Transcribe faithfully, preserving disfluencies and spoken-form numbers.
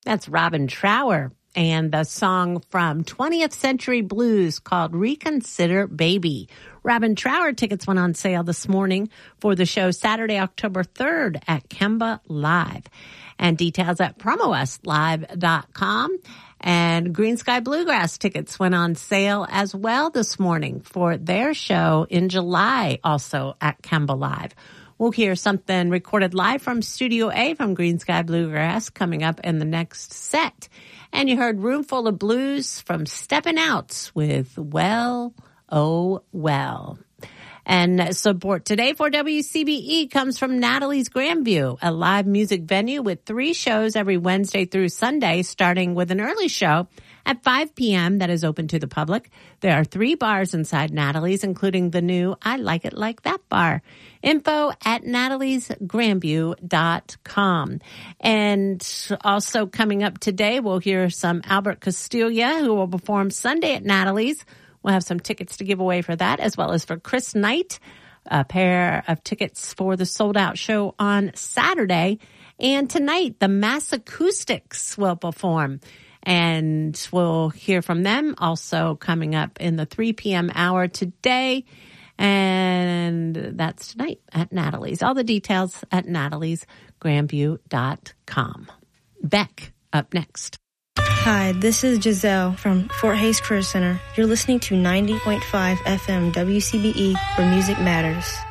That's Robin Trower and the song from twentieth Century Blues called Reconsider Baby. Robin Trower tickets went on sale this morning for the show Saturday, October third at Kemba Live. And details at promo west live dot com. And Green Sky Bluegrass tickets went on sale as well this morning for their show in July, also at Kemba Live. We'll hear something recorded live from Studio A from Green Sky Bluegrass coming up in the next set. And you heard Roomful of Blues from Steppin' Out with Well, Oh, Well. And support today for W C B E comes from Natalie's Grandview, a live music venue with three shows every Wednesday through Sunday, starting with an early show at five p.m. that is open to the public. There are three bars inside Natalie's, including the new I Like It Like That bar. Info at natalies grandview dot com. And also coming up today, we'll hear some Albert Castiglia, who will perform Sunday at Natalie's. We'll have some tickets to give away for that, as well as for Chris Knight, a pair of tickets for the sold-out show on Saturday. And tonight, the Mass Acoustics will perform. And we'll hear from them also coming up in the three p.m. hour today. And that's tonight at Natalie's. All the details at natalies grandview dot com. Beck up next. Hi, this is Giselle from Fort Hays Career Center. You're listening to ninety point five F M W C B E, where music matters.